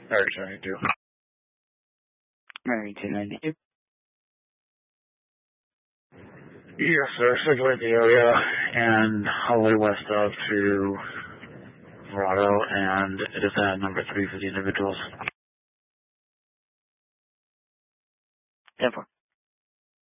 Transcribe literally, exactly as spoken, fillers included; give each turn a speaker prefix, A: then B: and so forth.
A: thirty-two ninety-two.
B: thirty-two ninety-two.
A: Yes, sir. Circulate the area and all the way west of to Verado, and it is at number three for the individuals.
B: ten four.